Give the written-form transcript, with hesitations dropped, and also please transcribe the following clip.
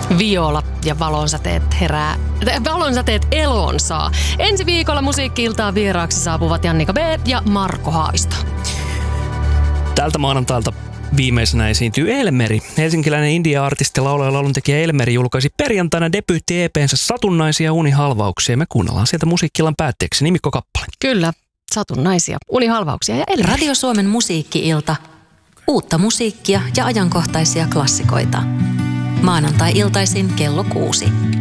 Viola ja valonsäteet eloon saa. Ensi viikolla Musiikki-iltaan vieraaksi saapuvat Jannika B. ja Marko Haavisto. Tältä maanantailta viimeisenä esiintyy Elmeri. Helsinkiläinen indie-artisti, laulaja ja lauluntekijä Elmeri julkaisi perjantaina debyytti-EP:nsä Satunnaisia unihalvauksia. Me kuunnellaan sieltä Musiikki-illan päätteeksi nimikkokappale. Kyllä, satunnaisia unihalvauksia ja Elmeri. Radio Suomen Musiikki-ilta. Uutta musiikkia ja ajankohtaisia klassikoita. Maanantai-iltaisin kello 6.